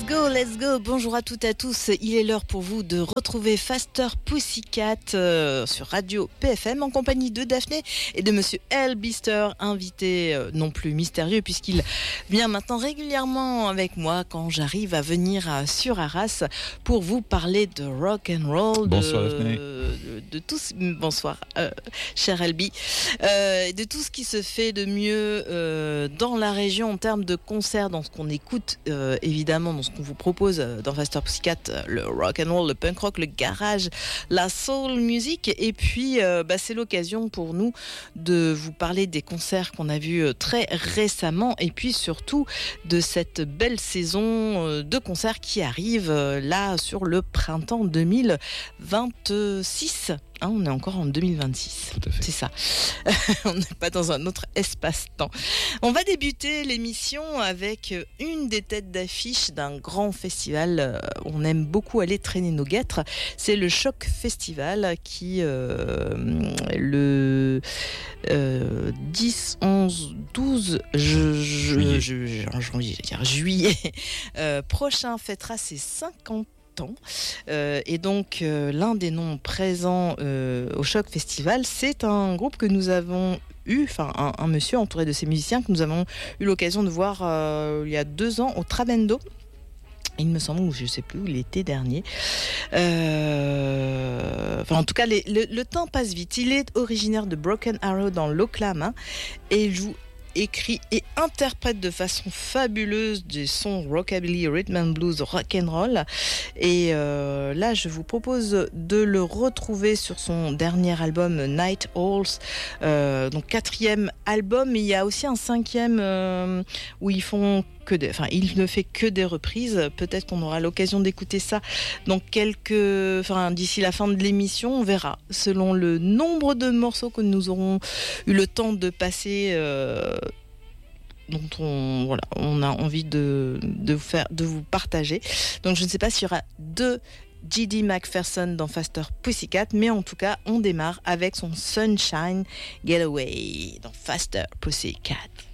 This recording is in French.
let's go. Bonjour à toutes et à tous. Il est l'heure pour vous de retrouver Faster Pussycat sur Radio PFM en compagnie de Daphné et de Monsieur Elbister, invité non plus mystérieux puisqu'il vient maintenant régulièrement avec moi quand j'arrive à venir sur Arras pour vous parler de rock and roll. Bonsoir Daphné. De tout. Bonsoir, cher Elbi. De tout ce qui se fait de mieux dans la région en termes de concerts, dans ce qu'on écoute évidemment, dans ce qu'on vous propose dans Faster Pussycat, le rock and roll, le punk rock, le garage, la soul music, et puis c'est l'occasion pour nous de vous parler des concerts qu'on a vus très récemment, et puis surtout de cette belle saison de concerts qui arrive là sur le printemps 2026. On est encore en 2026. Tout à fait. C'est ça. On n'est pas dans un autre espace-temps. On va débuter l'émission avec une des têtes d'affiche d'un grand festival. On aime beaucoup aller traîner nos guêtres. C'est le Choc Festival qui, le 10, 11, 12 juillet prochain fêtera ses 50 ans. Et donc l'un des noms présents au Choc Festival, c'est un groupe que nous avons eu, un monsieur entouré de ses musiciens que nous avons eu l'occasion de voir il y a 2 ans au Trabendo. Il me semble, ou je ne sais plus, l'été dernier. En tout cas, le temps passe vite. Il est originaire de Broken Arrow dans l'Oklahoma et il joue, écrit et interprète de façon fabuleuse des sons rockabilly, rhythm and blues, rock and roll. Et là, je vous propose de le retrouver sur son dernier album Night Owls, donc 4e album. Mais il y a aussi un 5e où il ne fait que des reprises. Peut-être qu'on aura l'occasion d'écouter ça dans d'ici la fin de l'émission, on verra. Selon le nombre de morceaux que nous aurons eu le temps de passer, dont on a envie de vous partager. Donc je ne sais pas s'il y aura 2 J.D. McPherson dans Faster Pussycat, mais en tout cas, on démarre avec son Sunshine Getaway dans Faster Pussycat.